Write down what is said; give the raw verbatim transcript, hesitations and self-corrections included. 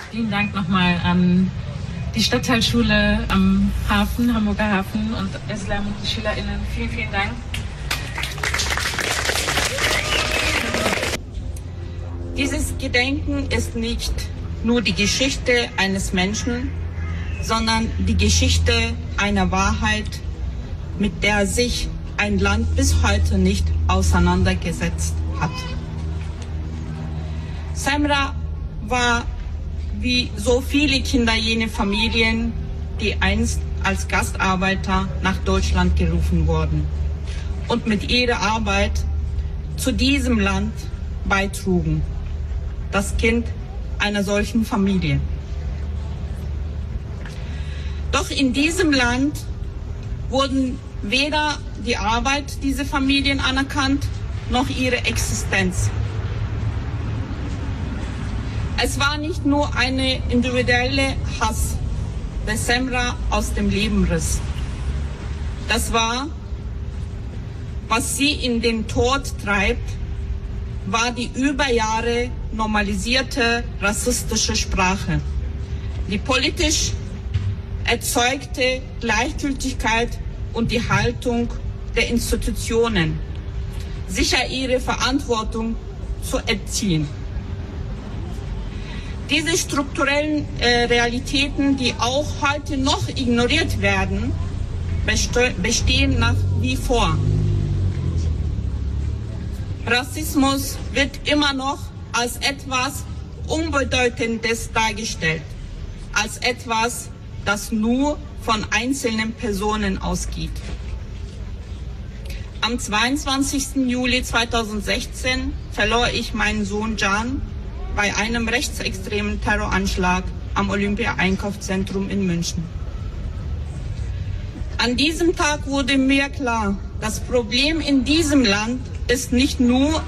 Vielen Dank nochmal an die Stadtteilschule am Hafen, Hamburger Hafen und Eslam und die SchülerInnen. Vielen, vielen Dank. Dieses Gedenken ist nicht nur die Geschichte eines Menschen, sondern die Geschichte einer Wahrheit, mit der sich ein Land bis heute nicht auseinandergesetzt hat. Semra war wie so viele Kinder jene Familien, die einst als Gastarbeiter nach Deutschland gerufen wurden und mit ihrer Arbeit zu diesem Land beitrugen. Das Kind einer solchen Familie. Doch in diesem Land wurden weder die Arbeit dieser Familien anerkannt, noch ihre Existenz. Es war nicht nur eine individuelle Hass, der Semra aus dem Leben riss. Das war, was sie in den Tod treibt, war die über Jahre normalisierte rassistische Sprache, die politisch erzeugte Gleichgültigkeit und die Haltung der Institutionen, sicher ihre Verantwortung zu erziehen. Diese strukturellen äh, Realitäten, die auch heute noch ignoriert werden, bestehen nach wie vor. Rassismus wird immer noch als etwas Unbedeutendes dargestellt, als etwas, das nur von einzelnen Personen ausgeht. Am zweiundzwanzigsten Juli zweitausendsechzehn verlor ich meinen Sohn Can bei einem rechtsextremen Terroranschlag am Olympia-Einkaufszentrum in München. An diesem Tag wurde mir klar, das Problem in diesem Land ist nicht nur